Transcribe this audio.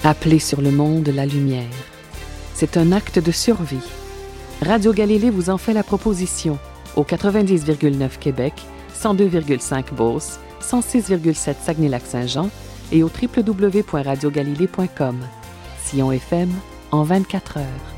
Appeler sur le monde la lumière. C'est un acte de survie. Radio Galilée vous en fait la proposition au 90,9 Québec, 102,5 Beauce, 106,7 Saguenay-Lac-Saint-Jean et au www.radiogalilée.com. Sion FM en 24 heures.